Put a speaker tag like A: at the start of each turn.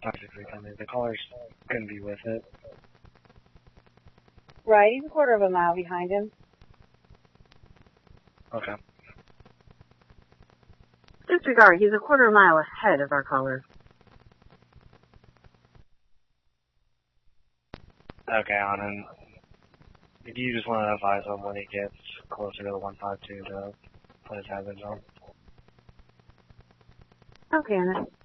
A: Technically, I mean, the caller's gonna be with it.
B: Right, he's a quarter of a mile behind him.
A: Okay.
B: Disregard, he's a quarter of a mile ahead of our caller.
A: Okay, Anand. If you just want to advise him when he gets closer to the 152 to put his hazards on.
B: Okay, Anand.